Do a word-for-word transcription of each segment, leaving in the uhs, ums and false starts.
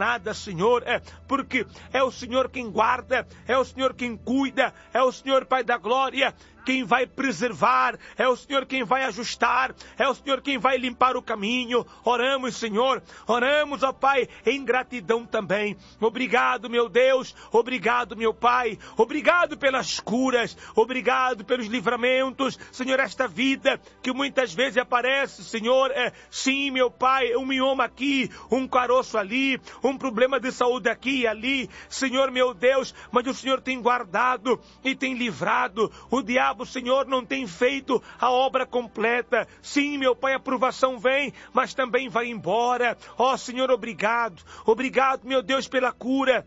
nada, Senhor, é, porque é o Senhor quem guarda, é o Senhor quem cuida, é o Senhor, Pai da glória, quem vai preservar, é o Senhor quem vai ajustar, é o Senhor quem vai limpar o caminho. Oramos, Senhor, oramos, ó Pai, em gratidão também. Obrigado, meu Deus, obrigado, meu Pai, obrigado pelas curas, obrigado pelos livramentos, Senhor, esta vida que muitas vezes aparece, Senhor, é, sim, meu Pai, um mioma aqui, um caroço ali, um problema de saúde aqui e ali, Senhor, meu Deus, mas o Senhor tem guardado e tem livrado. O diabo, o Senhor, não tem feito a obra completa. Sim, meu Pai, a provação vem, mas também vai embora. Ó, Senhor, obrigado. Obrigado, meu Deus, pela cura.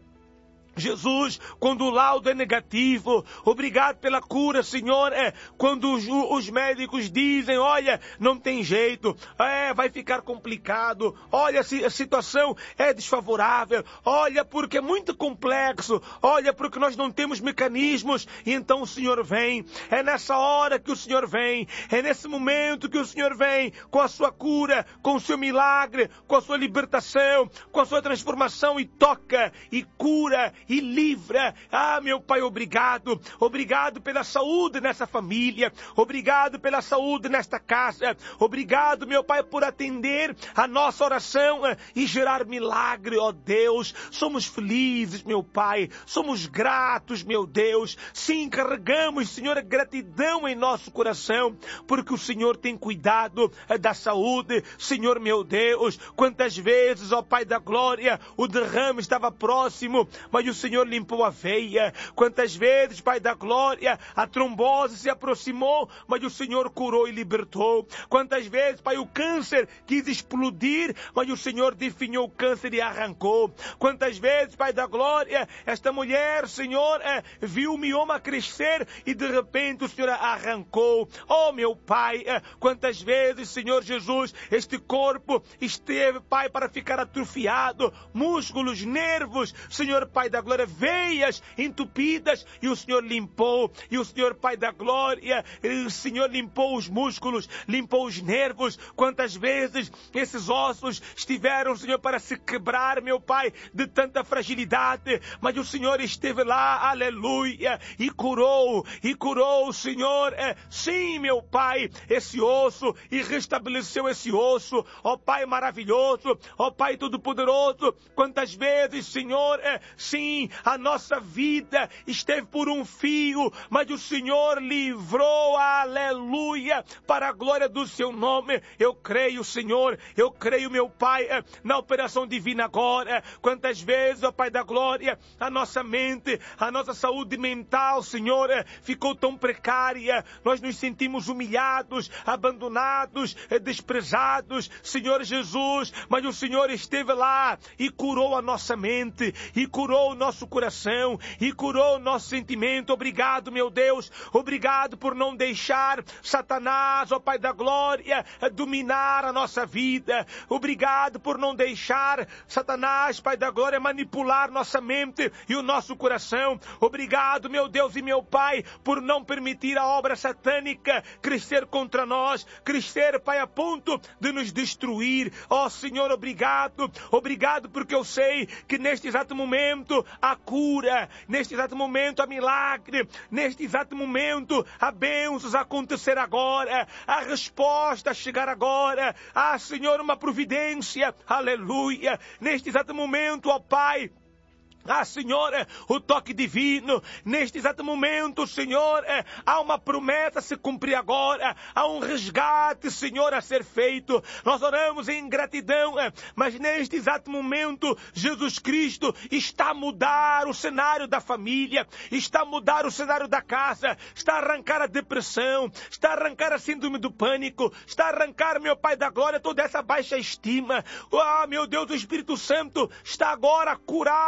Jesus, quando o laudo é negativo, obrigado pela cura, Senhor, é, quando os, os médicos dizem, olha, não tem jeito, é, vai ficar complicado, olha, a situação é desfavorável, olha, porque é muito complexo, olha, porque nós não temos mecanismos, e então o Senhor vem, é nessa hora que o Senhor vem, é nesse momento que o Senhor vem, com a sua cura, com o seu milagre, com a sua libertação, com a sua transformação, e toca, e cura, e livra. Ah, meu Pai, obrigado. Obrigado pela saúde nessa família. Obrigado pela saúde nesta casa. Obrigado, meu Pai, por atender a nossa oração e gerar milagre, ó Deus. Somos felizes, meu Pai. Somos gratos, meu Deus. Sim, carregamos, Senhor, a gratidão em nosso coração, porque o Senhor tem cuidado da saúde. Senhor, meu Deus, quantas vezes, ó Pai da glória, o derrame estava próximo, mas o Senhor limpou a veia. Quantas vezes, Pai da glória, a trombose se aproximou, mas o Senhor curou e libertou. Quantas vezes, Pai, o câncer quis explodir, mas o Senhor definhou o câncer e arrancou. Quantas vezes, Pai da glória, esta mulher, Senhor, é, viu o mioma crescer e de repente o Senhor arrancou. Oh, meu Pai, é, quantas vezes, Senhor Jesus, este corpo esteve, Pai, para ficar atrofiado, músculos, nervos, Senhor, Pai da glória, veias entupidas, e o Senhor limpou, e o Senhor, Pai da glória, o Senhor limpou os músculos, limpou os nervos. Quantas vezes esses ossos estiveram, Senhor, para se quebrar, meu Pai, de tanta fragilidade, mas o Senhor esteve lá, aleluia, e curou, e curou, Senhor, é, sim, meu Pai, esse osso, e restabeleceu esse osso, ó Pai maravilhoso, ó Pai todo-poderoso. Quantas vezes, Senhor, é, sim, a nossa vida esteve por um fio, mas o Senhor livrou, aleluia, para a glória do seu nome. Eu creio, Senhor, eu creio, meu Pai, na operação divina agora. Quantas vezes, ó Pai da glória, a nossa mente, a nossa saúde mental, Senhor, ficou tão precária, nós nos sentimos humilhados, abandonados, desprezados, Senhor Jesus, mas o Senhor esteve lá e curou a nossa mente, e curou o nosso coração, e curou o nosso sentimento. Obrigado, meu Deus, obrigado por não deixar Satanás, ó Pai da glória, dominar a nossa vida. Obrigado por não deixar Satanás, Pai da glória, manipular nossa mente e o nosso coração. Obrigado, meu Deus e meu Pai, por não permitir a obra satânica crescer contra nós, crescer, Pai, a ponto de nos destruir. Ó Senhor, obrigado, obrigado, porque eu sei que neste exato momento a cura, neste exato momento a milagre, neste exato momento a bênçãos acontecer agora, a resposta chegar agora. Ah, Senhor, uma providência, aleluia, neste exato momento, ó Pai. Ah, Senhor, o toque divino, neste exato momento, Senhor, há uma promessa a se cumprir agora, há um resgate, Senhor, a ser feito. Nós oramos em gratidão, mas neste exato momento, Jesus Cristo está a mudar o cenário da família, está a mudar o cenário da casa, está a arrancar a depressão, está a arrancar a síndrome do pânico, está a arrancar, meu Pai da glória, toda essa baixa estima. Ah, meu Deus, o Espírito Santo está agora a curar estas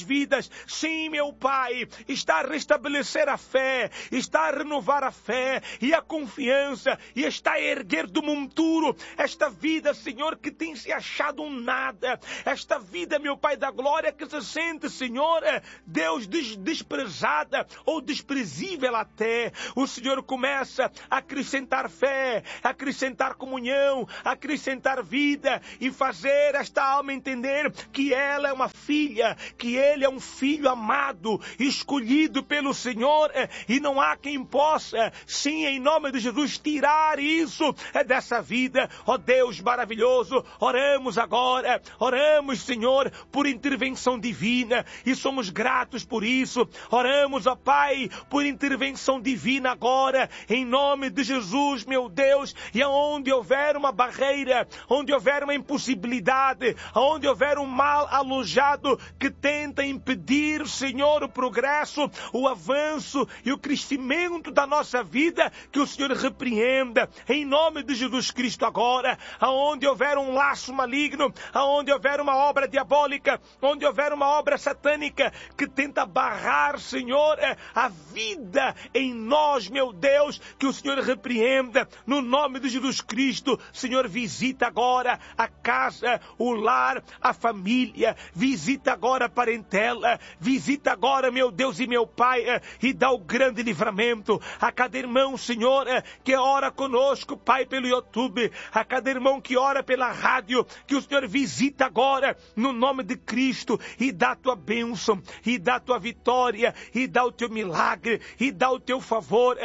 vidas. Sim, meu Pai, está a restabelecer a fé, está a renovar a fé e a confiança, e está a erguer do monturo esta vida, Senhor, que tem se achado um nada. Esta vida, meu Pai da glória, que se sente, Senhor, Deus, des- desprezada ou desprezível até. O Senhor começa a acrescentar fé, a acrescentar comunhão, a acrescentar vida e fazer esta alma entender que ela é uma filha, que ele é um filho amado, escolhido pelo Senhor, e não há quem possa, sim, em nome de Jesus, tirar isso dessa vida. Ó Deus maravilhoso, oramos agora, oramos, Senhor, por intervenção divina, e somos gratos por isso. Oramos, ó Pai, por intervenção divina agora, em nome de Jesus, meu Deus, e aonde houver uma barreira, onde houver uma impossibilidade, onde houver um mal alojado que tenta impedir, Senhor, o progresso, o avanço e o crescimento da nossa vida, que o Senhor repreenda, em nome de Jesus Cristo agora. Aonde houver um laço maligno, aonde houver uma obra diabólica, onde houver uma obra satânica que tenta barrar, Senhor, a vida em nós, meu Deus, que o Senhor repreenda, no nome de Jesus Cristo. Senhor, visita agora a casa, o lar, a família, visita agora a parentela, visita agora, meu Deus e meu Pai, e dá o grande livramento a cada irmão, Senhor, que ora conosco, Pai, pelo YouTube, a cada irmão que ora pela rádio, que o Senhor visita agora, no nome de Cristo, e dá a tua bênção, e dá a tua vitória, e dá o teu milagre, e dá o teu favor,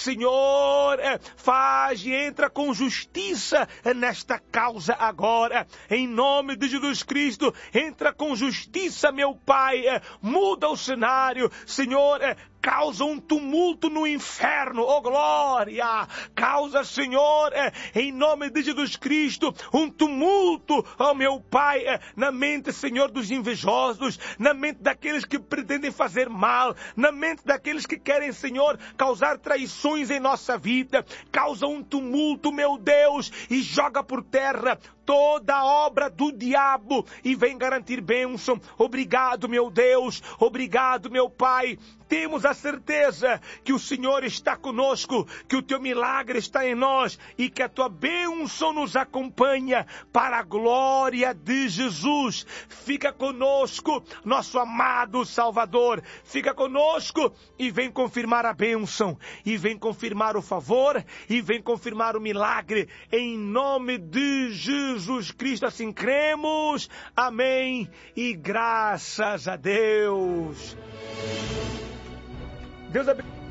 Senhor, faz e entra com justiça nesta causa agora, em nome de Jesus Cristo. Entra com justiça, meu Pai, muda o cenário, Senhor, causa um tumulto no inferno, oh glória, causa, Senhor, em nome de Jesus Cristo, um tumulto, oh meu Pai, na mente, Senhor, dos invejosos, na mente daqueles que pretendem fazer mal, na mente daqueles que querem, Senhor, causar traições em nossa vida. Causa um tumulto, meu Deus, e joga por terra toda a obra do diabo e vem garantir bênção. Obrigado, meu Deus, obrigado, meu Pai. Temos a certeza que o Senhor está conosco, que o teu milagre está em nós e que a tua bênção nos acompanha para a glória de Jesus. Fica conosco, nosso amado Salvador. Fica conosco e vem confirmar a bênção, e vem confirmar o favor, e vem confirmar o milagre. Em nome de Jesus Cristo, assim cremos. Amém. E graças a Deus. Deus abençoe.